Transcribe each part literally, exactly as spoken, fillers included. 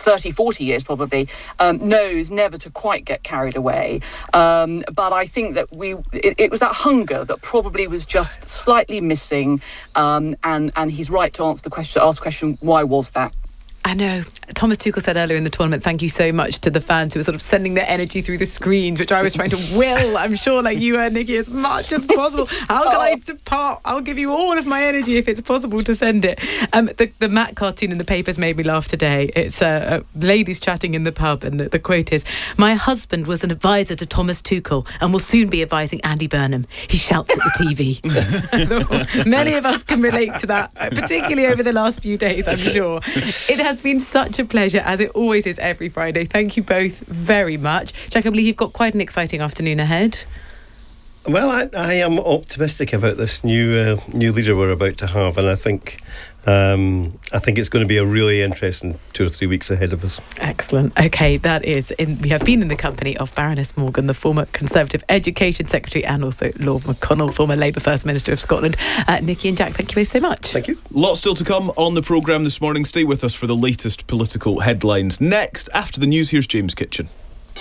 thirty, forty years probably, um, knows never to quite get carried away. Um, but I think that we it, it was that hunger that probably was just slightly missing. Um, and, and he's right to answer the question, ask the question, why was that? I know. Thomas Tuchel said earlier in the tournament, thank you so much to the fans who were sort of sending their energy through the screens, which I was trying to will, I'm sure, like you were, Nikki, as much as possible. How can I depart? I'll give you all of my energy if it's possible to send it. Um, the, the Matt cartoon in the papers made me laugh today. It's uh, uh, ladies chatting in the pub, and the, the quote is, "My husband was an advisor to Thomas Tuchel and will soon be advising Andy Burnham. He shouts at the T V." Many of us can relate to that, particularly over the last few days, I'm sure. It has been such a pleasure, as it always is every Friday. Thank you both very much. Jack, I believe you've got quite an exciting afternoon ahead. Well, I, I am optimistic about this new uh, new leader we're about to have, and I think um, I think it's going to be a really interesting two or three weeks ahead of us. Excellent. Okay, that is. In, we have been in the company of Baroness Morgan, the former Conservative Education Secretary, and also Lord McConnell, former Labour First Minister of Scotland. Uh, Nikki and Jack, thank you both so much. Thank you. Lots still to come on the programme this morning. Stay with us for the latest political headlines. Next, after the news, here's James Kitchen.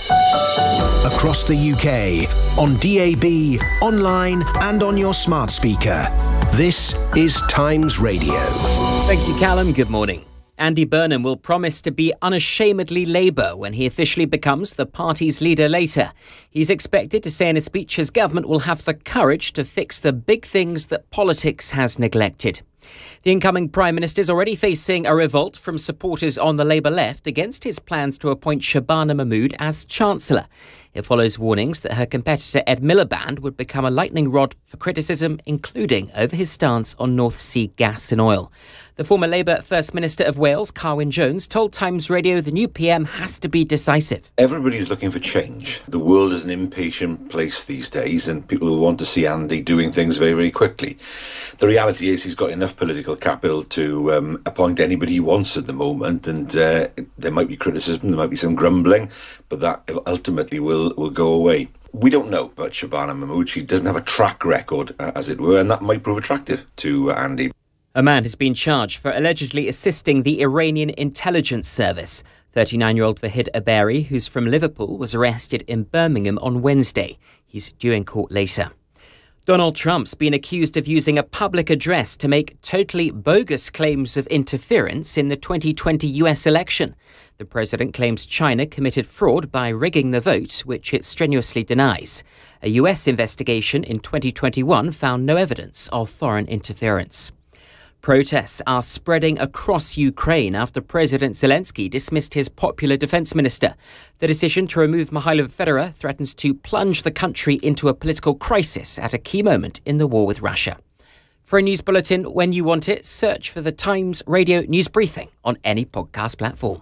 Across the U K, on D A B, online and on your smart speaker. This is Times Radio. Thank you, Callum. Good morning. Andy Burnham will promise to be unashamedly Labour when he officially becomes the party's leader later. He's expected to say in a speech his government will have the courage to fix the big things that politics has neglected. The incoming Prime Minister is already facing a revolt from supporters on the Labour left against his plans to appoint Shabana Mahmood as Chancellor. It follows warnings that her competitor Ed Miliband would become a lightning rod for criticism, including over his stance on North Sea gas and oil. The former Labour First Minister of Wales, Carwyn Jones, told Times Radio the new P M has to be decisive. Everybody's looking for change. The world is an impatient place these days, and people will want to see Andy doing things very, very quickly. The reality is he's got enough political capital to um, appoint anybody he wants at the moment, and uh, there might be criticism, there might be some grumbling, but that ultimately will, will go away. We don't know about Shabana Mahmood. She doesn't have a track record, uh, as it were, and that might prove attractive to uh, Andy. A man has been charged for allegedly assisting the Iranian intelligence service. thirty-nine-year-old Vahid Aberi, who's from Liverpool, was arrested in Birmingham on Wednesday. He's due in court later. Donald Trump's been accused of using a public address to make totally bogus claims of interference in the twenty twenty U S election. The president claims China committed fraud by rigging the vote, which it strenuously denies. A U S investigation in twenty twenty-one found no evidence of foreign interference. Protests are spreading across Ukraine after President Zelensky dismissed his popular defence minister. The decision to remove Mikhailo Fedorov threatens to plunge the country into a political crisis at a key moment in the war with Russia. For a news bulletin when you want it, search for the Times Radio News Briefing on any podcast platform.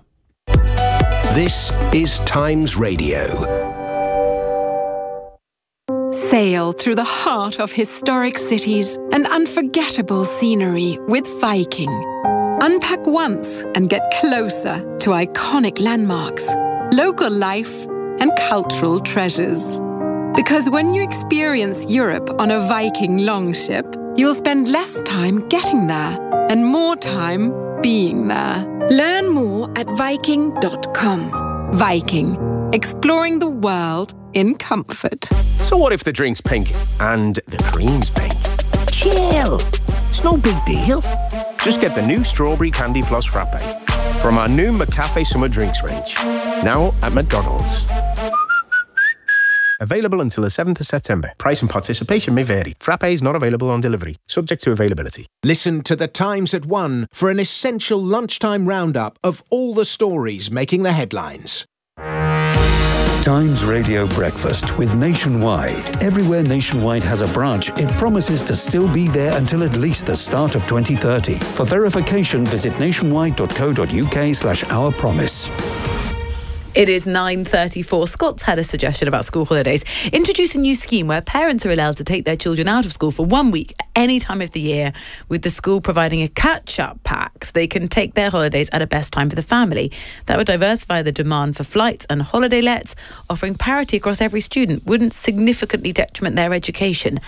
This is Times Radio. Sail through the heart of historic cities and unforgettable scenery with Viking. Unpack once and get closer to iconic landmarks, local life, and cultural treasures. Because when you experience Europe on a Viking longship, you'll spend less time getting there and more time being there. Learn more at Viking dot com. Viking, exploring the world in comfort. So what if the drink's pink and the cream's pink? Chill. It's no big deal. Just get the new Strawberry Candy Plus Frappe from our new McCafe Summer Drinks range. Now at McDonald's. Available until the seventh of September. Price and participation may vary. Frappe is not available on delivery. Subject to availability. Listen to The Times at one for an essential lunchtime roundup of all the stories making the headlines. Times Radio Breakfast with Nationwide. Everywhere Nationwide has a branch, it promises to still be there until at least the start of twenty thirty. For verification, visit nationwide dot co dot uk slash our promise. It is nine thirty-four. Scott's had a suggestion about school holidays. Introduce a new scheme where parents are allowed to take their children out of school for one week at any time of the year, with the school providing a catch-up pack so they can take their holidays at a best time for the family. That would diversify the demand for flights and holiday lets, offering parity across every student, wouldn't significantly detriment their education.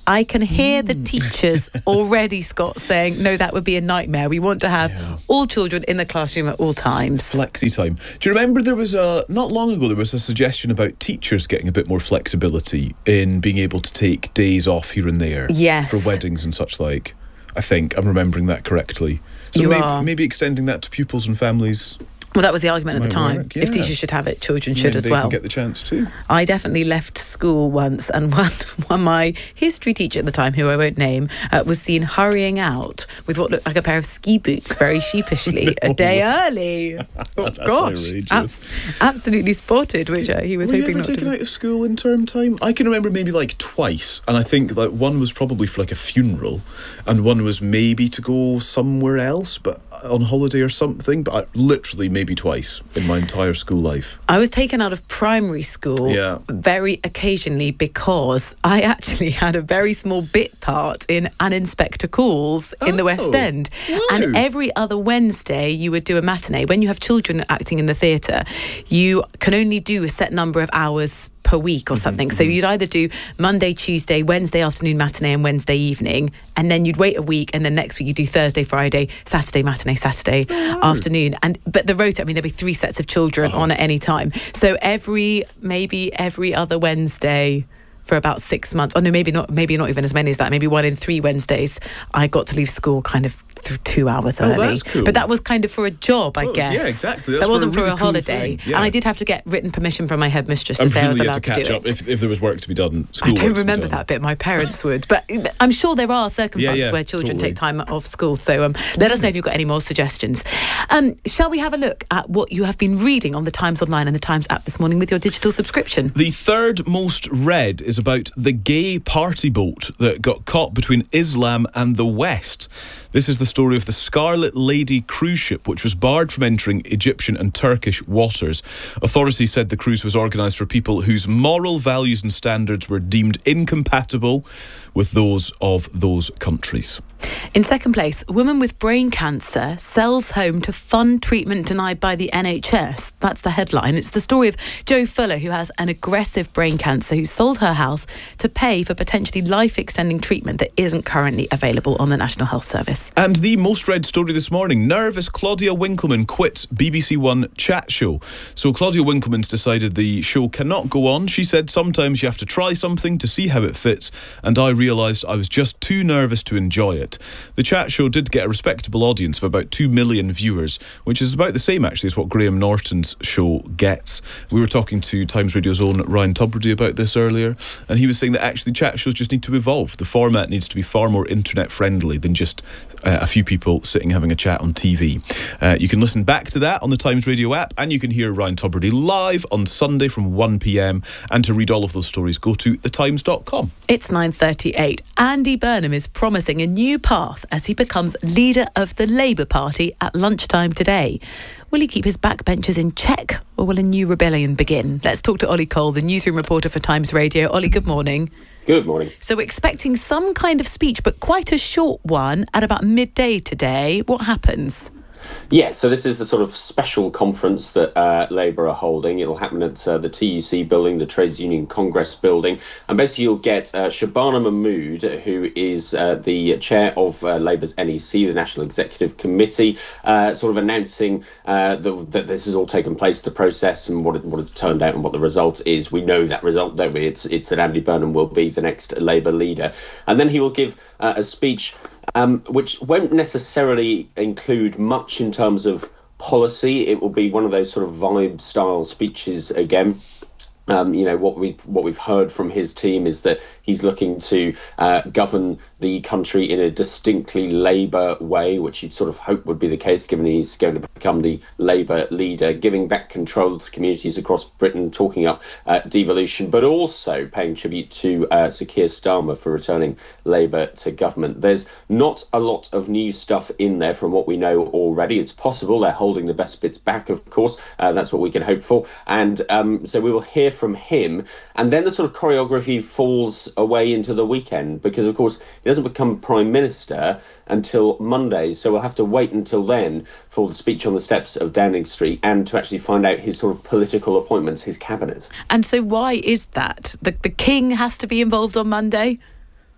I can hear the teachers already, Scott, saying, no, that would be a nightmare. We want to have yeah. all children in the classroom at all times. Flexi time. Do you remember there was a, not long ago, there was a suggestion about teachers getting a bit more flexibility in being able to take days off here and there yes. for weddings and such like? I think I'm remembering that correctly. So you maybe, are. maybe extending that to pupils and families. Well, that was the argument at the time. Work, yeah. If teachers should have it, children should Maybe as they well. Can get the chance too. I definitely left school once, and one, one my history teacher at the time, who I won't name, uh, was seen hurrying out with what looked like a pair of ski boots, very sheepishly, a day early. Oh, gosh, Abs- absolutely spotted, which uh, he was Were hoping you ever not taken to. out of school in term time? I can remember maybe like twice, and I think that one was probably for like a funeral, and one was maybe to go somewhere else, but on holiday or something. But I, literally maybe twice in my entire school life. I was taken out of primary school yeah. very occasionally because I actually had a very small bit part in An Inspector Calls oh, in the West End. Wow. And every other Wednesday you would do a matinee. When you have children acting in the theatre, you can only do a set number of hours per week or something. Mm-hmm. So you'd either do Monday, Tuesday, Wednesday afternoon matinee and Wednesday evening, and then you'd wait a week, and then next week you'd do Thursday, Friday, Saturday matinee, Saturday oh. afternoon. And but the rota, I mean, there'd be three sets of children oh. on at any time. So every, maybe every other Wednesday for about six months, oh no, maybe not, maybe not even as many as that, maybe one in three Wednesdays, I got to leave school kind of th- two hours early. Oh, that's cool. But that was kind of for a job, I well, guess. Yeah, exactly. That's that wasn't for a, really for a cool holiday. Yeah. And I did have to get written permission from my headmistress to I'm say I was allowed to, to catch do up it. if, if there was work to be done. School I don't work remember to be done. that bit. My parents would. But I'm sure there are circumstances yeah, yeah, where children totally. take time off school. So um, let us know if you've got any more suggestions. Um, shall we have a look at what you have been reading on the Times Online and the Times app this morning with your digital subscription? The third most read is about the gay party boat that got caught between Islam and the West. This is the story of the Scarlet Lady cruise ship, which was barred from entering Egyptian and Turkish waters. Authorities said the cruise was organised for people whose moral values and standards were deemed incompatible with those of those countries. In second place, a woman with brain cancer sells home to fund treatment denied by the N H S. That's the headline. It's the story of Jo Fuller, who has an aggressive brain cancer, who sold her house to pay for potentially life-extending treatment that isn't currently available on the National Health Service. And the most read story this morning, nervous Claudia Winkleman quits B B C One chat show. So Claudia Winkleman's decided the show cannot go on. She said, sometimes you have to try something to see how it fits, and I realised I was just too nervous to enjoy it. The chat show did get a respectable audience of about two million viewers, which is about the same actually as what Graham Norton's show gets. We were talking to Times Radio's own Ryan Tubridy about this earlier, and he was saying that actually chat shows just need to evolve. The format needs to be far more internet friendly than just uh, a few people sitting having a chat on T V. Uh, you can listen back to that on the Times Radio app, and you can hear Ryan Tubridy live on Sunday from one p.m. And to read all of those stories, go to the times dot com. It's nine thirty-eight. Andy Burnham is promising a new path as he becomes leader of the Labour Party at lunchtime today. Will he keep his backbenchers in check, or will a new rebellion begin? Let's talk to Ollie Cole, the newsroom reporter for Times Radio. Ollie, good morning. Good morning. So we're expecting some kind of speech, but quite a short one at about midday today. What happens? Yeah, so this is the sort of special conference that uh, Labour are holding. It'll happen at uh, the T U C building, the Trades Union Congress building. And basically you'll get uh, Shabana Mahmood, who is uh, the chair of uh, Labour's N E C, the National Executive Committee, uh, sort of announcing uh, that, that this has all taken place, the process and what, it, what it's turned out and what the result is. We know that result, don't we? It's, it's that Andy Burnham will be the next Labour leader. And then he will give uh, a speech Um, which won't necessarily include much in terms of policy. It will be one of those sort of vibe style speeches again. Um, you know, what we've, what we've heard from his team is that he's looking to uh, govern the country in a distinctly Labour way, which you'd sort of hope would be the case, given he's going to become the Labour leader, giving back control to communities across Britain, talking up uh, devolution, but also paying tribute to uh, Sir Keir Starmer for returning Labour to government. There's not a lot of new stuff in there from what we know already. It's possible they're holding the best bits back, of course. Uh, that's what we can hope for. And um, so we will hear from him, and then the sort of choreography falls away into the weekend, because of course he doesn't become Prime Minister until Monday, so we'll have to wait until then for the speech on the steps of Downing Street and to actually find out his sort of political appointments, his cabinet. And so why is that? The, the King has to be involved on Monday?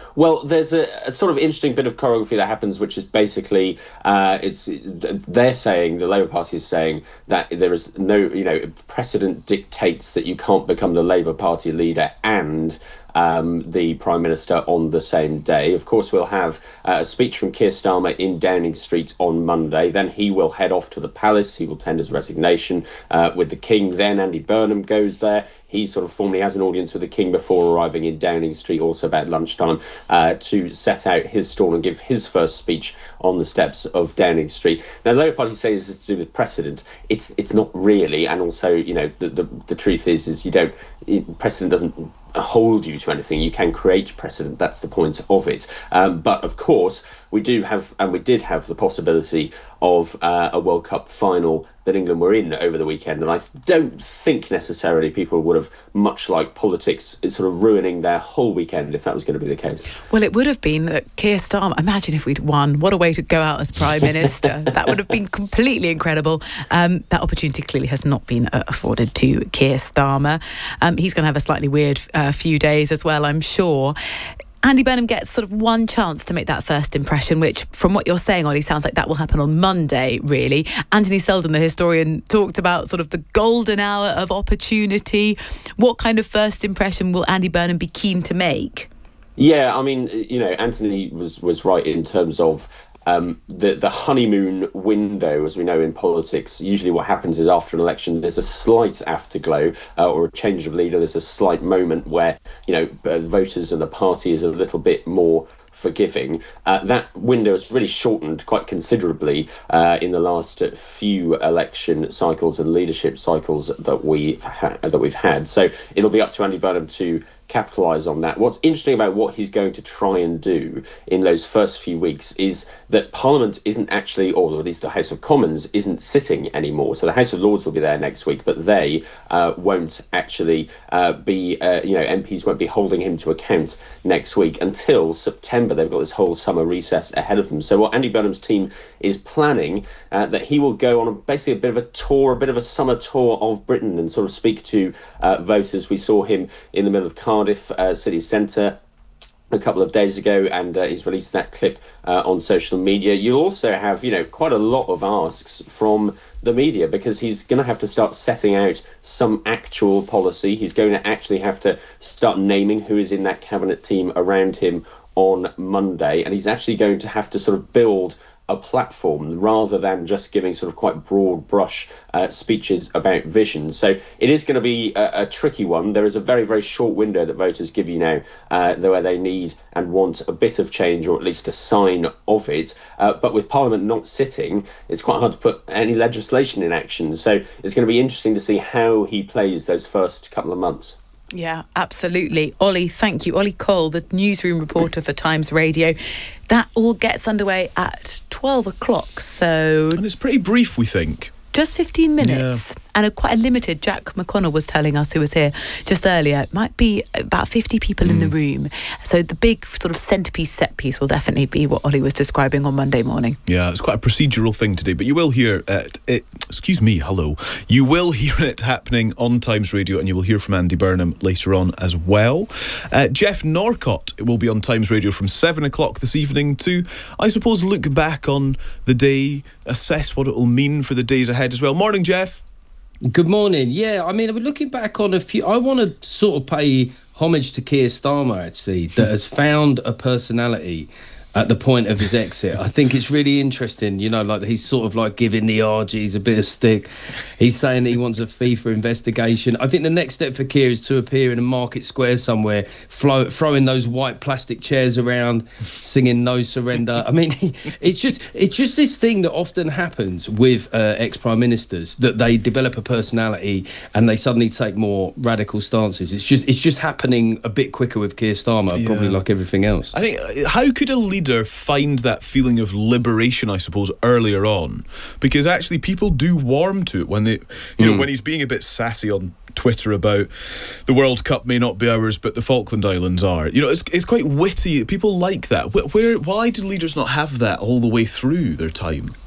Well, there's a, a sort of interesting bit of choreography that happens, which is basically uh, it's they're saying, the Labour Party is saying that there is no, you know, precedent dictates that you can't become the Labour Party leader and Um, the Prime Minister on the same day. Of course, we'll have uh, a speech from Keir Starmer in Downing Street on Monday. Then he will head off to the palace. He will tender his resignation uh, with the King. Then Andy Burnham goes there. He sort of formally has an audience with the King before arriving in Downing Street, also about lunchtime, uh, to set out his stall and give his first speech on the steps of Downing Street. Now, the Labour Party says this is to do with precedent. It's it's not really, and also, you know, the the, the truth is is you don't it, precedent doesn't hold you to anything. You can create precedent. That's the point of it. Um, but of course, we do have, and we did have, the possibility of uh, a World Cup final that England were in over the weekend. And I don't think necessarily people would have much liked politics sort of ruining their whole weekend if that was going to be the case. Well, it would have been that Keir Starmer, imagine if we'd won, what a way to go out as Prime Minister. That would have been completely incredible. Um, that opportunity clearly has not been uh, afforded to Keir Starmer. Um, he's going to have a slightly weird uh, few days as well, I'm sure. Andy Burnham gets sort of one chance to make that first impression, which, from what you're saying, Ollie, sounds like that will happen on Monday, really. Anthony Seldon, the historian, talked about sort of the golden hour of opportunity. What kind of first impression will Andy Burnham be keen to make? Yeah, I mean, you know, Anthony was, was right in terms of Um, the, the honeymoon window, as we know in politics. Usually what happens is after an election, there's a slight afterglow uh, or a change of leader. There's a slight moment where, you know, uh, voters and the party is a little bit more forgiving. Uh, that window has really shortened quite considerably uh, in the last few election cycles and leadership cycles that we've, ha- that we've had. So it'll be up to Andy Burnham to capitalise on that. What's interesting about what he's going to try and do in those first few weeks is that Parliament isn't actually, or at least the House of Commons isn't sitting anymore. So the House of Lords will be there next week, but they uh, won't actually uh, be, uh, you know, M Ps won't be holding him to account next week until September. They've got this whole summer recess ahead of them. So what Andy Burnham's team is planning, uh, that he will go on a, basically a bit of a tour, a bit of a summer tour of Britain and sort of speak to uh, voters. We saw him in the middle of Cardiff uh, city centre a couple of days ago, and uh, he's released that clip uh, on social media. You'll also have, you know, quite a lot of asks from the media, because he's going to have to start setting out some actual policy. He's going to actually have to start naming who is in that cabinet team around him on Monday, and he's actually going to have to sort of build a platform rather than just giving sort of quite broad brush uh, speeches about vision. So it is going to be a, a tricky one. There is a very, very short window that voters give you now uh, where they need and want a bit of change, or at least a sign of it. Uh, but with Parliament not sitting, it's quite hard to put any legislation in action. So it's going to be interesting to see how he plays those first couple of months. Yeah, absolutely. Ollie, thank you. Ollie Cole, the newsroom reporter for Times Radio. That all gets underway at twelve o'clock, so... And it's pretty brief, we think. Just fifteen minutes. Yeah. And a quite a limited, Jack McConnell was telling us, who was here just earlier, it might be about fifty people mm. in the room. So the big sort of centrepiece set piece will definitely be what Ollie was describing on Monday morning. Yeah, it's quite a procedural thing today, but you will hear it, it excuse me, hello. You will hear it happening on Times Radio, and you will hear from Andy Burnham later on as well. Uh, Jeff Norcott will be on Times Radio from seven o'clock this evening to, I suppose, look back on the day, assess what it will mean for the days ahead as well. Morning, Jeff. Good morning. Yeah, I mean, we're looking back on a few... I want to sort of pay homage to Keir Starmer, actually, that has found a personality at the point of his exit. I think it's really interesting, you know, like he's sort of like giving the R Gs a bit of stick. He's saying that he wants a FIFA investigation. I think the next step for Keir is to appear in a market square somewhere, flow, throwing those white plastic chairs around, singing "No Surrender." I mean, it's just it's just this thing that often happens with uh, ex-prime ministers, that they develop a personality and they suddenly take more radical stances. It's just it's just happening a bit quicker with Keir Starmer, yeah. Probably like everything else. I think, how could a leader find that feeling of liberation, I suppose, earlier on? Because actually people do warm to it when they, you know, mm. when he's being a bit sassy on Twitter about the World Cup may not be ours, but the Falkland Islands are. You know, it's it's quite witty. People like that. Where, where why do leaders not have that all the way through their time?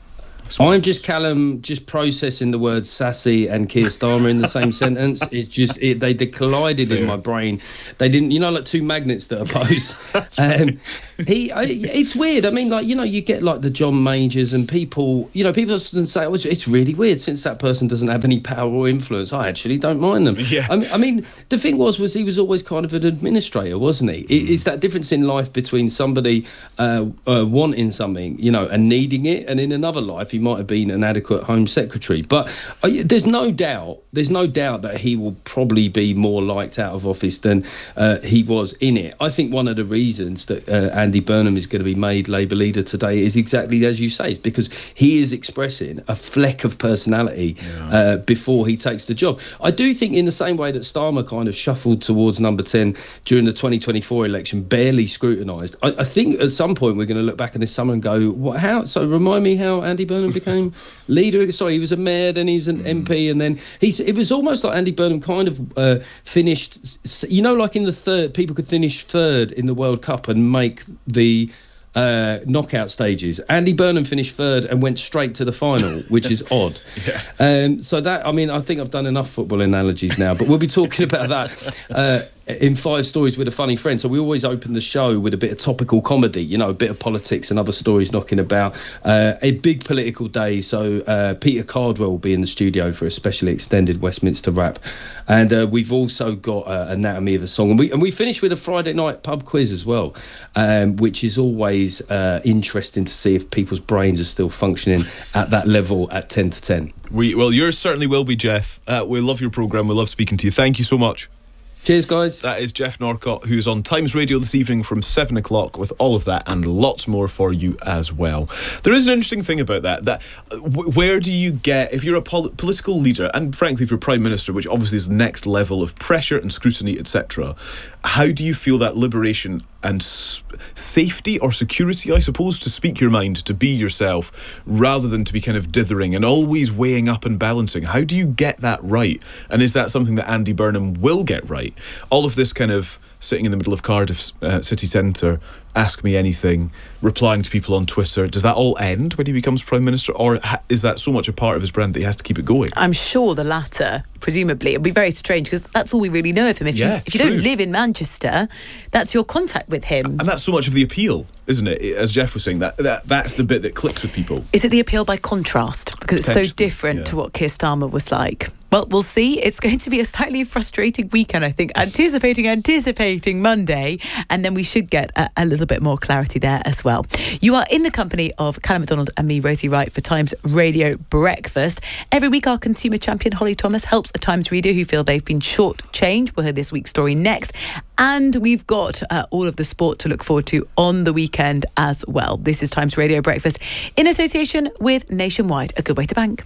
I'm just Callum, just processing the words sassy and Keir Starmer in the same sentence. It's just it, they, they collided Fair. in my brain. They didn't, you know, like two magnets that oppose. um, he, I, it's weird. I mean, like you know, you get like the John Majors and people. You know, people often say, "Oh, it's really weird since that person doesn't have any power or influence." I actually don't mind them. Yeah. I mean, I mean, the thing was, was he was always kind of an administrator, wasn't he? It, it's that difference in life between somebody uh, uh, wanting something, you know, and needing it, and in another life he might have been an adequate Home Secretary. But uh, there's no doubt, there's no doubt that he will probably be more liked out of office than uh, he was in it. I think one of the reasons that uh, Andy Burnham is going to be made Labour leader today is exactly as you say, because he is expressing a fleck of personality yeah. uh, before he takes the job. I do think in the same way that Starmer kind of shuffled towards number ten during the twenty twenty-four election, barely scrutinised, I, I think at some point we're going to look back in this summer and go, what, how? So remind me how Andy Burnham became leader. Sorry, he was a mayor, then he's an mm. M P, and then he's. It was almost like Andy Burnham kind of uh, finished. You know, like in the third, people could finish third in the World Cup and make the uh, knockout stages. Andy Burnham finished third and went straight to the final, which is odd. Yeah. Um, so that, I mean, I think I've done enough football analogies now, but we'll be talking about that. Uh, in Five Stories with a Funny Friend. So we always open the show with a bit of topical comedy, you know, a bit of politics and other stories knocking about. Uh, a big political day, so uh, Peter Cardwell will be in the studio for a specially extended Westminster Wrap. And uh, we've also got uh, Anatomy of a Song. And we, and we finish with a Friday night pub quiz as well, um, which is always uh, interesting to see if people's brains are still functioning at that level at ten to ten. We, well, yours certainly will be, Jeff. Uh, we love your programme. We love speaking to you. Thank you so much. Cheers, guys. That is Jeff Norcott, who's on Times Radio this evening from seven o'clock with all of that and lots more for you as well. There is an interesting thing about that, that w- where do you get, if you're a pol- political leader, and frankly if you're Prime Minister, which obviously is the next level of pressure and scrutiny, et cetera, how do you feel that liberation and s- safety or security, I suppose, to speak your mind, to be yourself, rather than to be kind of dithering and always weighing up and balancing? How do you get that right? And is that something that Andy Burnham will get right? All of this kind of sitting in the middle of Cardiff uh, city centre, ask me anything, replying to people on Twitter, does that all end when he becomes Prime Minister, or ha- is that so much a part of his brand that he has to keep it going? I'm sure the latter, presumably. It'll be very strange because that's all we really know of him. If yeah, you, if you don't live in Manchester, that's your contact with him. And that's so much of the appeal, isn't it? As Jeff was saying, that, that that's the bit that clicks with people. Is it the appeal by contrast? Because it's so different yeah. to what Keir Starmer was like. Well, we'll see. It's going to be a slightly frustrating weekend, I think. Anticipating, anticipating Monday. And then we should get a, a little bit more clarity there as well. You are in the company of Callum MacDonald and me, Rosie Wright, for Times Radio Breakfast. Every week, our consumer champion, Holly Thomas, helps a Times reader who feel they've been short-changed. We'll hear this week's story next. And we've got uh, all of the sport to look forward to on the weekend as well. This is Times Radio Breakfast in association with Nationwide, a good way to bank.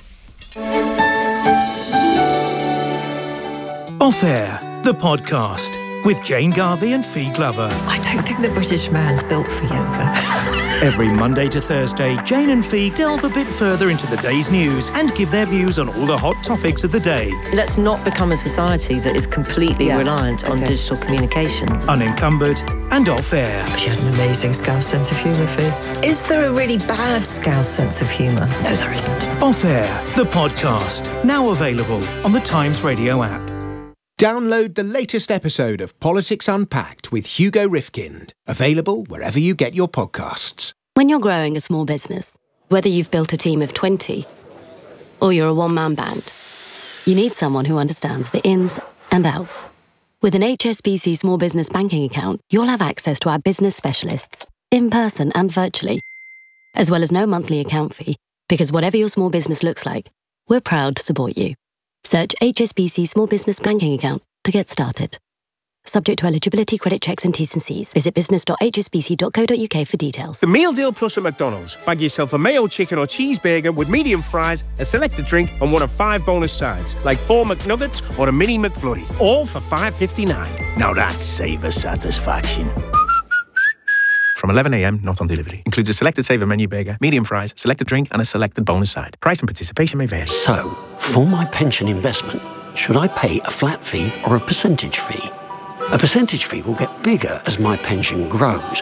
Off Air, the podcast with Jane Garvey and Fee Glover. I don't think the British man's built for yoga. Every Monday to Thursday, Jane and Fee delve a bit further into the day's news and give their views on all the hot topics of the day. Let's not become a society that is completely yeah. reliant on okay. digital communications. Unencumbered and off air. She had an amazing Scouse sense of humour, Fee. Is there a really bad Scouse sense of humour? No, there isn't. Off Air, the podcast, now available on the Times Radio app. Download the latest episode of Politics Unpacked with Hugo Rifkind. Available wherever you get your podcasts. When you're growing a small business, whether you've built a team of twenty or you're a one-man band, you need someone who understands the ins and outs. With an H S B C Small Business Banking account, you'll have access to our business specialists, in person and virtually, as well as no monthly account fee, because whatever your small business looks like, we're proud to support you. Search H S B C Small Business Banking Account to get started. Subject to eligibility, credit checks and T's and C's. Visit business dot h s b c dot co dot u k for details. The Meal Deal Plus at McDonald's. Bag yourself a mayo chicken or cheeseburger with medium fries, a selected drink and one of five bonus sides, like four McNuggets or a mini McFlurry. All for five fifty-nine. Now that's savor satisfaction. From eleven a.m, not on delivery. Includes a selected Saver menu burger, medium fries, selected drink and a selected bonus side. Price and participation may vary. So, for my pension investment, should I pay a flat fee or a percentage fee? A percentage fee will get bigger as my pension grows.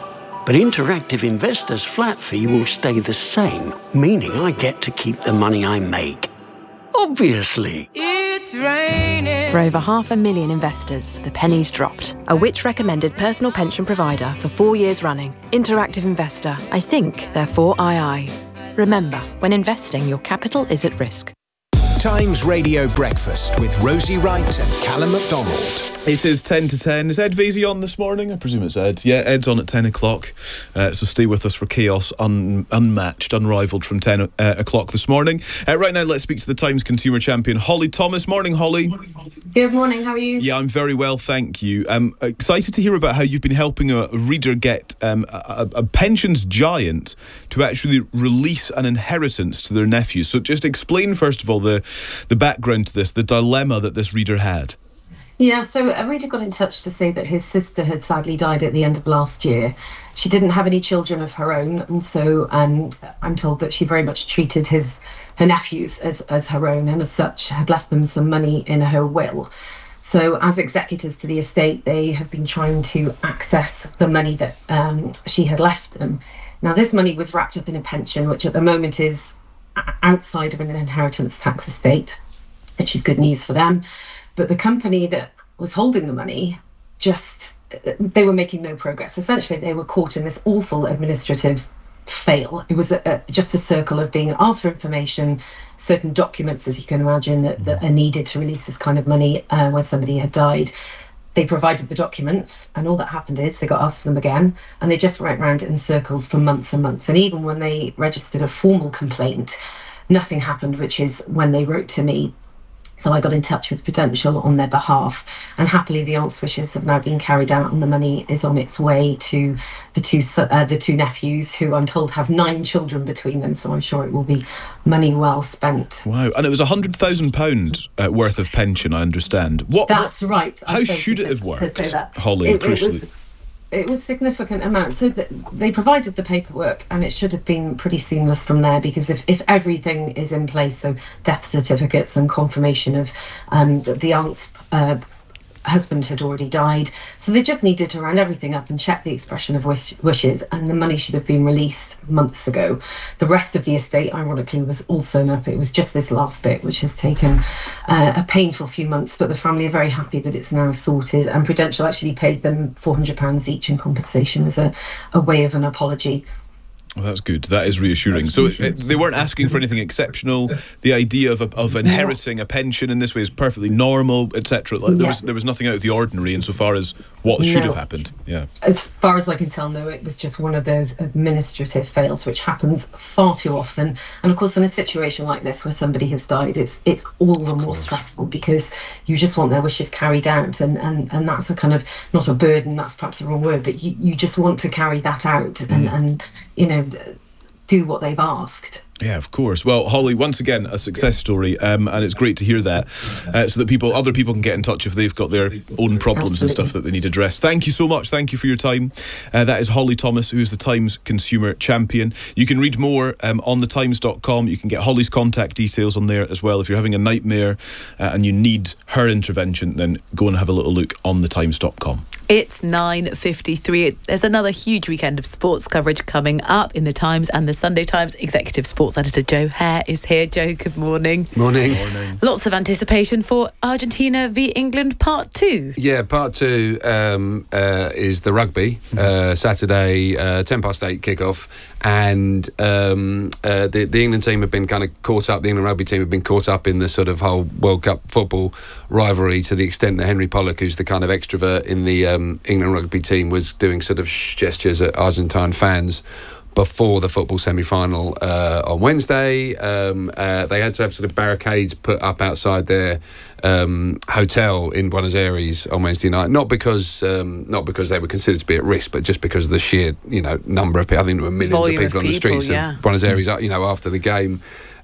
But Interactive Investor's flat fee will stay the same, meaning I get to keep the money I make. Obviously. It's raining. For over half a million investors, the penny's dropped. A Which-recommended personal pension provider for four years running. Interactive Investor. I think, therefore I I. Remember, when investing, your capital is at risk. Times Radio Breakfast with Rosie Wright and Callum MacDonald. It is ten to ten. Is Ed Vasey on this morning? I presume it's Ed. Yeah, Ed's on at ten o'clock. Uh, so stay with us for chaos un- unmatched, unrivalled from ten uh, o'clock this morning. Uh, right now, let's speak to the Times Consumer Champion, Holly Thomas. Morning, Holly. Good morning, how are you? Yeah, I'm very well, thank you. I'm excited to hear about how you've been helping a reader get um, a, a pensions giant to actually release an inheritance to their nephews. So just explain, first of all, the, the background to this, the dilemma that this reader had. Yeah, so a reader got in touch to say that his sister had sadly died at the end of last year. She didn't have any children of her own, and so um, I'm told that she very much treated his her nephews as, as her own, and as such had left them some money in her will. So as executors to the estate, they have been trying to access the money that um, she had left them. Now, this money was wrapped up in a pension, which at the moment is outside of an inheritance tax estate, which is good news for them. But the company that was holding the money, just, they were making no progress. Essentially, they were caught in this awful administrative fail. It was a, a, just a circle of being asked for information, certain documents, as you can imagine, that, that are needed to release this kind of money uh, when somebody had died. They provided the documents, and all that happened is they got asked for them again, and they just went round in circles for months and months. And even when they registered a formal complaint, nothing happened, which is when they wrote to me. So I got in touch with Prudential on their behalf, and happily the aunt's wishes have now been carried out, and the money is on its way to the two uh, the two nephews, who I'm told have nine children between them. So I'm sure it will be money well spent. Wow! And it was a hundred thousand pounds uh, worth of pension, I understand. What? That's what, right. How should it have worked, Holly? It, crucially. It was, It was significant amounts. So that they provided the paperwork, and it should have been pretty seamless from there, because if, if everything is in place, so death certificates and confirmation of um, that the aunt's uh, husband had already died, so they just needed to round everything up and check the expression of wish, wishes, and the money should have been released months ago. The rest of the estate, ironically, was all sewn up. It was just this last bit which has taken uh, a painful few months, but the family are very happy that it's now sorted, and Prudential actually paid them four hundred pounds each in compensation as a, a way of an apology. Well, that's good. That is reassuring. So it, they weren't asking for anything exceptional. The idea of of inheriting a pension in this way is perfectly normal, et cetera. Like, there Yeah. was there was nothing out of the ordinary insofar as what should No. have happened. Yeah. As far as I can tell, no, it was just one of those administrative fails, which happens far too often. And of course, in a situation like this where somebody has died, it's it's all the more stressful, because you just want their wishes carried out, and, and, and that's a kind of, not a burden, that's perhaps the wrong word, but you, you just want to carry that out and, and you know, do what they've asked. Yeah, of course. Well, Holly, once again, a success story, um, and it's great to hear that, uh, so that people, other people can get in touch if they've got their own problems and stuff that they need addressed. Thank you so much. Thank you for your time. Uh, that is Holly Thomas, who is the Times Consumer Champion. You can read more um, on the times dot com. You can get Holly's contact details on there as well. If you're having a nightmare uh, and you need her intervention, then go and have a little look on the times dot com. It's nine fifty-three. There's another huge weekend of sports coverage coming up in the Times and the Sunday Times. Executive Sports Editor Joe Hare is here. Joe, good morning. Morning. Morning. Lots of anticipation for Argentina v England Part two. Yeah, Part two um, uh, is the rugby. Uh, Saturday, uh, ten past eight kickoff. And um, uh, the, the England team have been kind of caught up, the England rugby team have been caught up in the sort of whole World Cup football rivalry, to the extent that Henry Pollock, who's the kind of extrovert in the um, England rugby team, was doing sort of shh gestures at Argentine fans before the football semi-final uh, on Wednesday. Um, uh, they had to have sort of barricades put up outside their um, hotel in Buenos Aires on Wednesday night, not because um, not because they were considered to be at risk, but just because of the sheer, you know, number of people. I think there were millions Volume of people of on the people, streets yeah. of Buenos Aires, you know, after the game.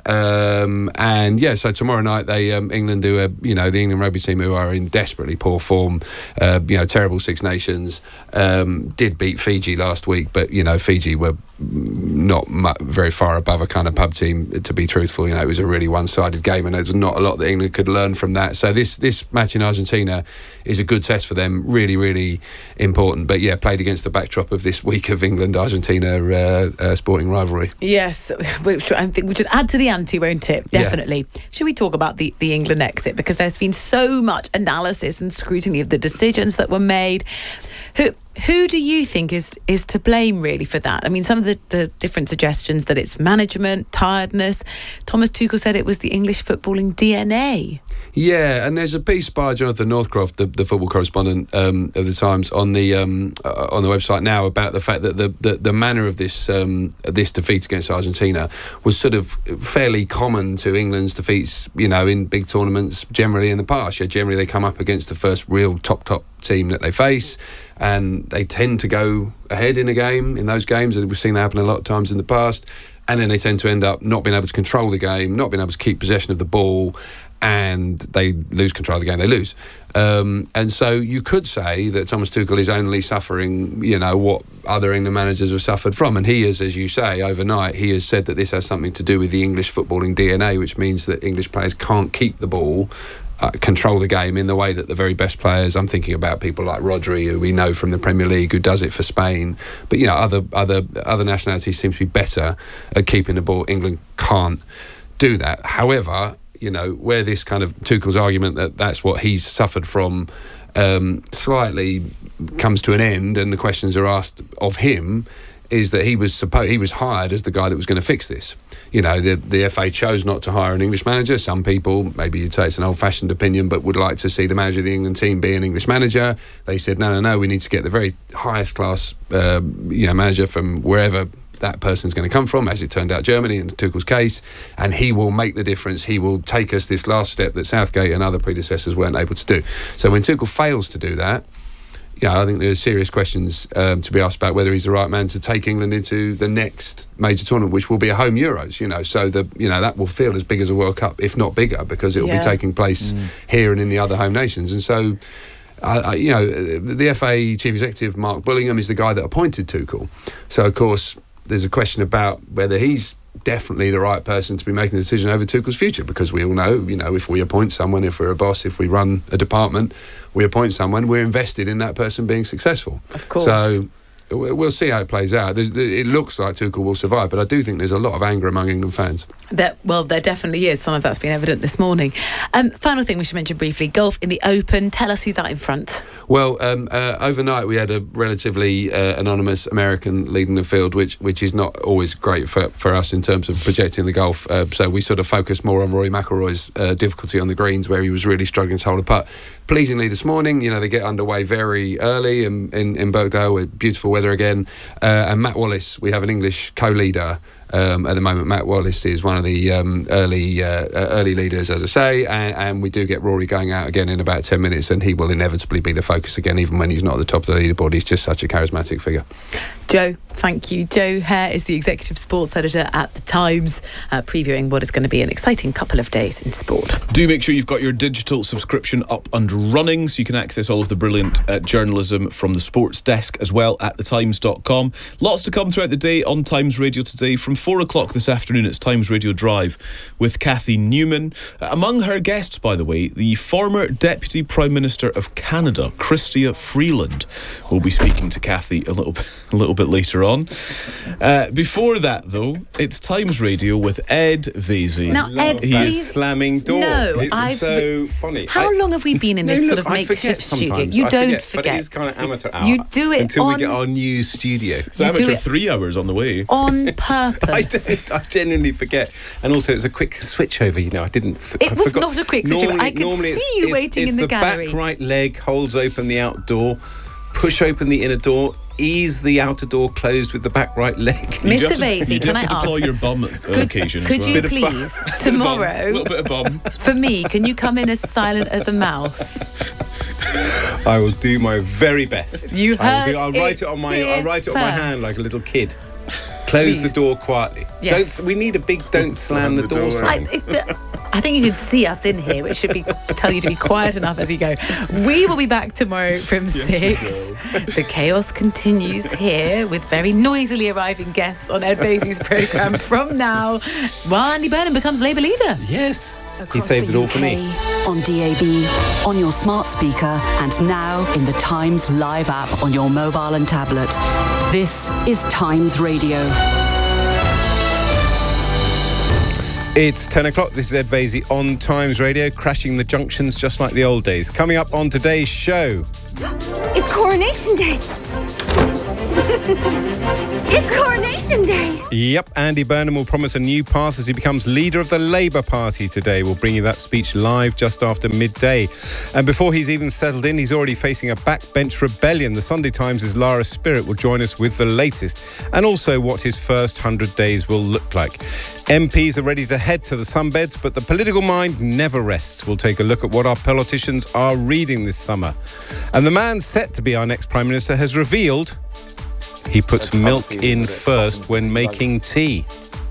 Um, and yeah, so tomorrow night they um, England do a you know the England rugby team, who are in desperately poor form, uh, you know terrible Six Nations, um, did beat Fiji last week, but you know Fiji were not mu- very far above a kind of pub team, to be truthful. You know it was a really one-sided game, and there's not a lot that England could learn from that. So this this match in Argentina is a good test for them, really really important. But yeah, played against the backdrop of this week of England Argentina uh, uh, sporting rivalry. Yes, which I think we'll just add to the ante, won't it? Definitely. Yeah. Should we talk about the, the England exit? Because there's been so much analysis and scrutiny of the decisions that were made. Who who do you think is is to blame really for that? I mean, some of the, the different suggestions that it's management, tiredness. Thomas Tuchel said it was the English footballing D N A. Yeah, and there's a piece by Jonathan Northcroft, the, the football correspondent um, of the Times, on the um, uh, on the website now about the fact that the the, the manner of this um, this defeat against Argentina was sort of fairly common to England's defeats, you know, in big tournaments generally in the past. Yeah, generally they come up against the first real top top team that they face, and they tend to go ahead in a game in those games, and we've seen that happen a lot of times in the past. And then they tend to end up not being able to control the game, not being able to keep possession of the ball, and they lose control of the game, they lose. Um, and so you could say that Thomas Tuchel is only suffering, you know, what other England managers have suffered from. And he is, as you say, overnight, he has said that this has something to do with the English footballing D N A, which means that English players can't keep the ball, uh, control the game in the way that the very best players, I'm thinking about people like Rodri, who we know from the Premier League, who does it for Spain. But, you know, other other other nationalities seem to be better at keeping the ball. England can't do that. However, you know, where this kind of Tuchel's argument that that's what he's suffered from um, slightly comes to an end, and the questions are asked of him, is that he was supposed he was hired as the guy that was going to fix this. You know, the the F A chose not to hire an English manager. Some people, maybe you'd say it's an old-fashioned opinion, but would like to see the manager of the England team be an English manager. They said, no, no, no, we need to get the very highest class, uh, you know, manager from wherever that person's going to come from, as it turned out Germany in Tuchel's case, and he will make the difference. He will take us this last step that Southgate and other predecessors weren't able to do. So when Tuchel fails to do that, yeah, I think there's serious questions um, to be asked about whether he's the right man to take England into the next major tournament, which will be a home Euros. You know, so the you know that will feel as big as a World Cup, if not bigger, because it will Yeah. be taking place mm. here and in the other home nations. And so, uh, you know, the F A chief executive Mark Bullingham is the guy that appointed Tuchel. So of course, there's a question about whether he's definitely the right person to be making a decision over Tuchel's future, because we all know, you know, if we appoint someone, if we're a boss, if we run a department, we appoint someone, we're invested in that person being successful. Of course. So we'll see how it plays out. It looks like Tuchel will survive, but I do think there's a lot of anger among England fans. There, well, there definitely is. Some of that's been evident this morning. Um, final thing we should mention briefly, golf in the Open. Tell us who's out in front. Well, um, uh, overnight we had a relatively uh, anonymous American leading the field, which which is not always great for, for us in terms of projecting the golf. Uh, so we sort of focused more on Rory McIlroy's uh, difficulty on the greens, where he was really struggling to hold a putt. Pleasingly this morning, you know, they get underway very early in, in, in Birkdale with beautiful weather again. Uh, and Matt Wallace, we have an English co-leader Um, at the moment. Matt Wallace is one of the um, early uh, early leaders, as I say, and, and we do get Rory going out again in about ten minutes, and he will inevitably be the focus again, even when he's not at the top of the leaderboard. He's just such a charismatic figure. Joe, thank you. Joe Hare is the Executive Sports Editor at The Times, uh, previewing what is going to be an exciting couple of days in sport. Do make sure you've got your digital subscription up and running so you can access all of the brilliant uh, journalism from the sports desk as well at the times dot com. Lots to come throughout the day on Times Radio today. From four o'clock this afternoon, it's Times Radio Drive with Cathy Newman. Uh, among her guests, by the way, the former Deputy Prime Minister of Canada, Chrystia Freeland, will be speaking to Cathy a little bit, a little bit later on. Uh, before that, though, it's Times Radio with Ed Vasey. Now, Ed, That please- slamming door. No, it's I've- so funny. How I- long have we been in No, this look, sort of I forget makeshift studio? sometimes. You I don't forget, but it is kind of amateur hour. You do it until on- we get our new studio. So You do amateur it- three hours on the way. On purpose. I, did, I genuinely forget. And also, it's a quick switch over, you know. I didn't. F- It I was forgot. not a quick switch over. I could normally see it's- you it's- waiting it's in the gallery. back right leg holds open the outdoor, push open the inner door, ease the outer door closed with the back right leg. Mister Vasey, You do can have I to deploy ask? your bum on Could, occasion could as you well. Bit of bum. please, Bit of bum, tomorrow, a little bit of bum. for me, can you come in as silent as a mouse? I will do my very best. You I will heard do, I'll write it it on my. here I'll write it on my hand first. like a little kid. Close Please. the door quietly. Yes. Don't. We need a big "Don't slam the door" I, sign. it, the, I think you can see us in here, which should be tell you to be quiet enough as you go. We will be back tomorrow from six. The chaos continues here with very noisily arriving guests on Ed Basie's programme from now, while Andy Burnham becomes Labour leader. Yes. He saved it all for me. On D A B, on your smart speaker, and now in the Times Live app on your mobile and tablet. This is Times Radio. It's ten o'clock. This is Ed Vaizey on Times Radio, crashing the junctions just like the old days. Coming up on today's show. It's Coronation Day. It's Coronation Day. Yep, Andy Burnham will promise a new path as he becomes leader of the Labour Party today. We'll bring you that speech live just after midday. And before he's even settled in, he's already facing a backbench rebellion. The Sunday Times' Lara Spirit will join us with the latest and also what his first hundred days will look like. M Ps are ready to head to the sunbeds, but the political mind never rests. We'll take a look at what our politicians are reading this summer. And the man set to be our next Prime Minister has revealed he puts milk in first when making tea.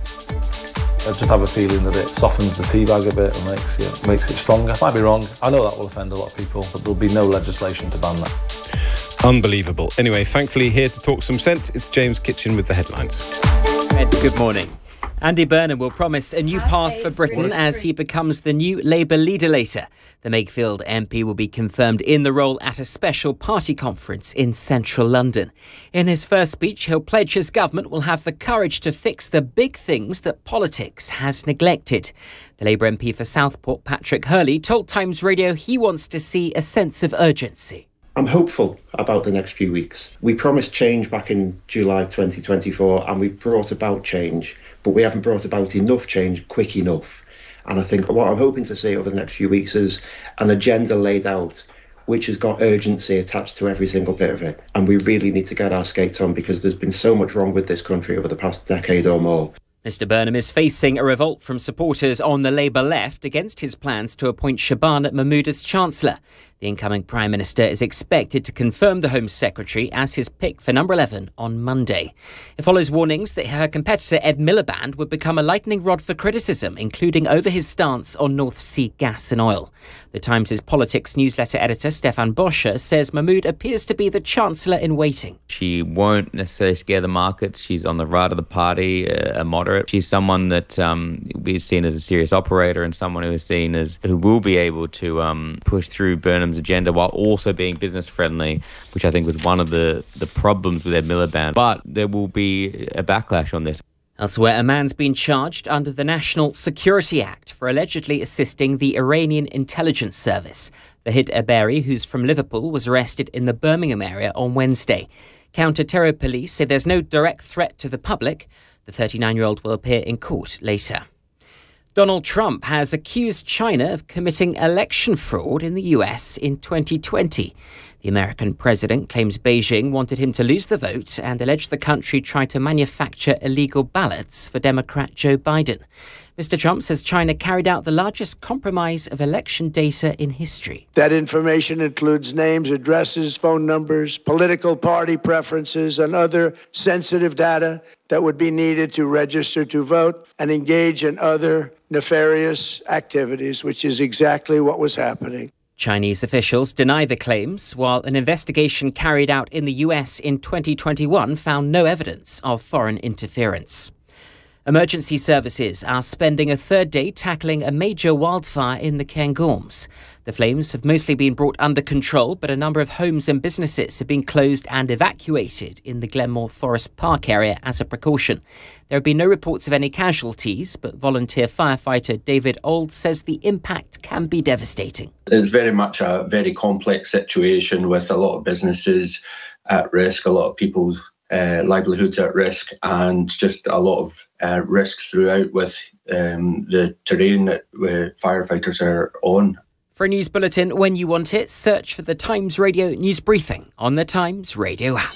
I just have a feeling that it softens the tea bag a bit and makes it, makes it stronger. Might be wrong. I know that will offend a lot of people, but there'll be no legislation to ban that. Unbelievable. Anyway, thankfully here to talk some sense, it's James Kitchen with the headlines. Ed, good morning. Andy Burnham will promise a new path for Britain as he becomes the new Labour leader later. The Makefield M P will be confirmed in the role at a special party conference in central London. In his first speech, he'll pledge his government will have the courage to fix the big things that politics has neglected. The Labour M P for Southport, Patrick Hurley, told Times Radio he wants to see a sense of urgency. I'm hopeful about the next few weeks. We promised change back in July twenty twenty-four and we brought about change, but we haven't brought about enough change quick enough. And I think what I'm hoping to see over the next few weeks is an agenda laid out which has got urgency attached to every single bit of it. And we really need to get our skates on because there's been so much wrong with this country over the past decade or more. Mister Burnham is facing a revolt from supporters on the Labour left against his plans to appoint Shabana Mahmood as Chancellor. The incoming Prime Minister is expected to confirm the Home Secretary as his pick for number eleven on Monday. It follows warnings that her competitor Ed Miliband would become a lightning rod for criticism, including over his stance on North Sea gas and oil. The Times' politics newsletter editor Stefan Boscher says Mahmood appears to be the Chancellor in waiting. She won't necessarily scare the markets. She's on the right of the party, a moderate. She's someone that um, is seen as a serious operator and someone who is seen as who will be able to um, push through Burnham's agenda while also being business friendly, which I think was one of the, the problems with Ed Miliband. But there will be a backlash on this. Elsewhere, a man's been charged under the National Security Act for allegedly assisting the Iranian intelligence service. Vahid Aberi, who's from Liverpool, was arrested in the Birmingham area on Wednesday. Counter-terror police say there's no direct threat to the public. The thirty-nine-year-old will appear in court later. Donald Trump has accused China of committing election fraud in the U S in twenty twenty. The American president claims Beijing wanted him to lose the vote and alleged the country tried to manufacture illegal ballots for Democrat Joe Biden. Mister Trump says China carried out the largest compromise of election data in history. That information includes names, addresses, phone numbers, political party preferences, and other sensitive data that would be needed to register to vote and engage in other nefarious activities, which is exactly what was happening. Chinese officials deny the claims, while an investigation carried out in the U S in twenty twenty-one found no evidence of foreign interference. Emergency services are spending a third day tackling a major wildfire in the Cairngorms. The flames have mostly been brought under control, but a number of homes and businesses have been closed and evacuated in the Glenmore Forest Park area as a precaution. There have been no reports of any casualties, but volunteer firefighter David Auld says the impact can be devastating. It's very much a very complex situation with a lot of businesses at risk, a lot of people's uh, livelihoods at risk, and just a lot of uh, risks throughout with um, the terrain that uh, firefighters are on. For a news bulletin when you want it, search for the Times Radio News Briefing on the Times Radio app.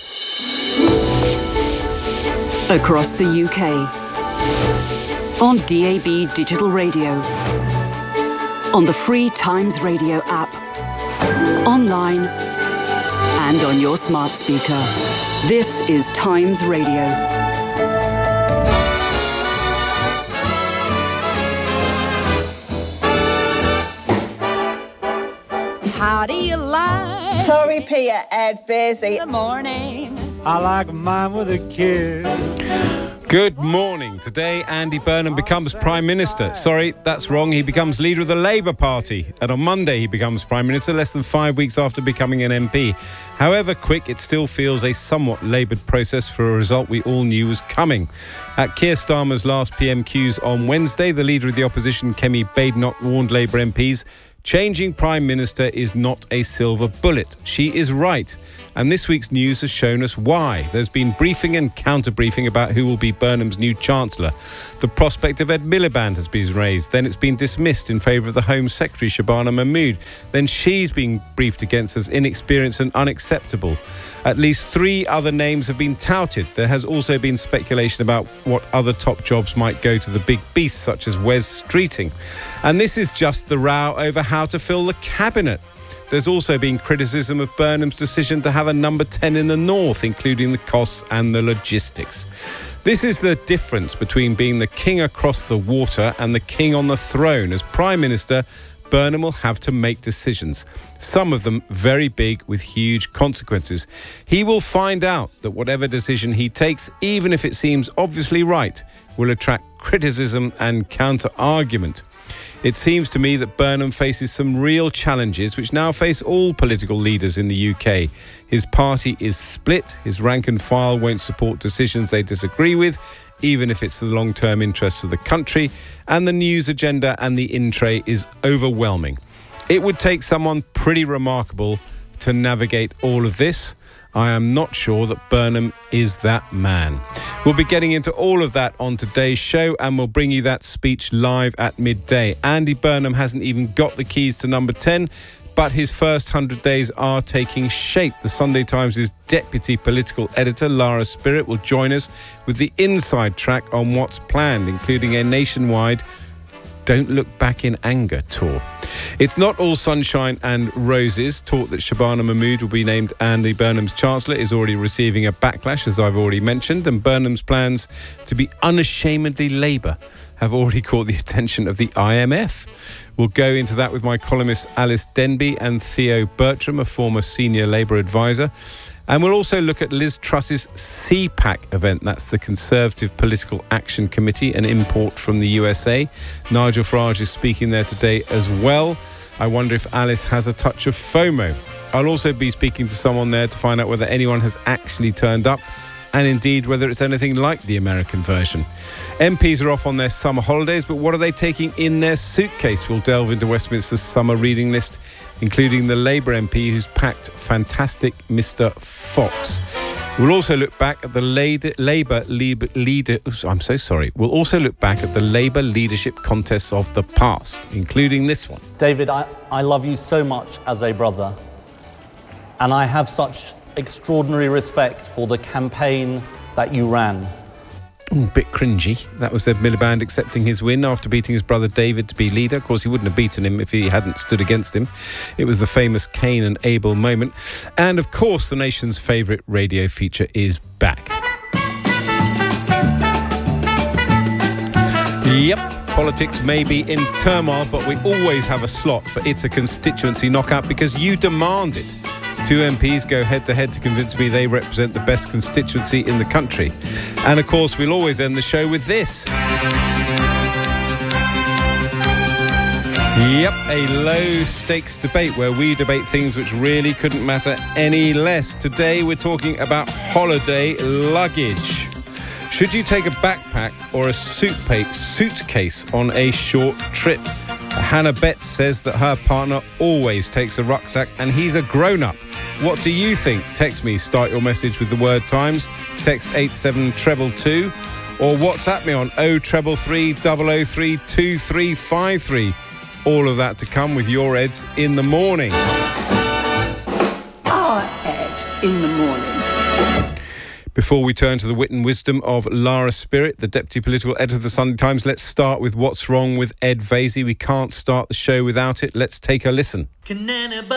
Across the U K, on D A B Digital Radio, on the free Times Radio app, online and on your smart speaker. This is Times Radio. How do you like Tory Peter, Ed Vaizey. in the morning? I like mine with a kiss. Good morning. Today, Andy Burnham becomes Prime Minister. Sorry, that's wrong. He becomes leader of the Labour Party. And on Monday, he becomes Prime Minister, less than five weeks after becoming an M P. However quick, it still feels a somewhat laboured process for a result we all knew was coming. At Keir Starmer's last P M Qs on Wednesday, the leader of the opposition, Kemi Badenoch, warned Labour M Ps, changing Prime Minister is not a silver bullet. She is right. And this week's news has shown us why. There's been briefing and counter-briefing about who will be Burnham's new Chancellor. The prospect of Ed Miliband has been raised. Then it's been dismissed in favour of the Home Secretary, Shabana Mahmood. Then she's been briefed against as inexperienced and unacceptable. At least three other names have been touted. There has also been speculation about what other top jobs might go to the big beasts, such as Wes Streeting. And this is just the row over how to fill the cabinet. There's also been criticism of Burnham's decision to have a number ten in the north, including the costs and the logistics. This is the difference between being the king across the water and the king on the throne. As Prime Minister, Burnham will have to make decisions, some of them very big with huge consequences. He will find out that whatever decision he takes, even if it seems obviously right, will attract criticism and counter-argument. It seems to me that Burnham faces some real challenges which now face all political leaders in the U K. His party is split, his rank and file won't support decisions they disagree with, even if it's the long-term interests of the country, and the news agenda and the in-tray is overwhelming. It would take someone pretty remarkable to navigate all of this. I am not sure that Burnham is that man. We'll be getting into all of that on today's show, and we'll bring you that speech live at midday. Andy Burnham hasn't even got the keys to number ten, but his first one hundred days are taking shape. The Sunday Times' deputy political editor, Lara Spirit, will join us with the inside track on what's planned, including a nationwide Don't Look Back in Anger tour. It's not all sunshine and roses. Talk that Shabana Mahmood will be named Andy Burnham's Chancellor is already receiving a backlash, as I've already mentioned, and Burnham's plans to be unashamedly Labour have already caught the attention of the I M F. We'll go into that with my columnists Alice Denby and Theo Bertram, a former senior Labour advisor. And we'll also look at Liz Truss's C PAC event. That's the Conservative Political Action Committee, an import from the U S A. Nigel Farage is speaking there today as well. I wonder if Alice has a touch of FOMO. I'll also be speaking to someone there to find out whether anyone has actually turned up, and indeed whether it's anything like the American version. M Ps are off on their summer holidays, but what are they taking in their suitcase? We'll delve into Westminster's summer reading list, including the Labour M P who's packed Fantastic Mister Fox. We'll also look back at the Labour leader. I'm so sorry. We'll also look back at the Labour leadership contests of the past, including this one. David, I, I love you so much as a brother, and I have such extraordinary respect for the campaign that you ran. Ooh, bit cringy. That was Ed Miliband accepting his win after beating his brother David to be leader. Of course, he wouldn't have beaten him if he hadn't stood against him. It was the famous Cain and Abel moment. And of course, the nation's favourite radio feature is back. Yep. Politics may be in turmoil, but we always have a slot for It's a Constituency Knockout because you demanded. Two M Ps go head-to-head to convince me they represent the best constituency in the country. And, of course, we'll always end the show with this. Yep, a low-stakes debate where we debate things which really couldn't matter any less. Today, we're talking about holiday luggage. Should you take a backpack or a suitcase on a short trip? Hannah Betts says that her partner always takes a rucksack and he's a grown-up. What do you think? Text me, start your message with the word times. Text eight seven two two or WhatsApp me on oh treble three, double oh three, two three five three. All of that to come with your Eds in the morning. Our Ed in the morning. Before we turn to the wit and wisdom of Lara Spirit, the Deputy Political Editor of the Sunday Times, let's start with what's wrong with Ed Vaizey. We can't start the show without it. Let's take a listen.